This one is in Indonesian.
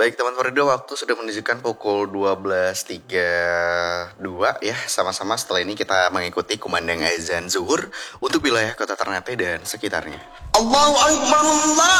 Baik teman Perindo, waktu sudah menunjukkan pukul 12.32 ya. Sama-sama setelah ini kita mengikuti kumandang azan zuhur untuk wilayah kota Ternate dan sekitarnya. Allahu Akbar,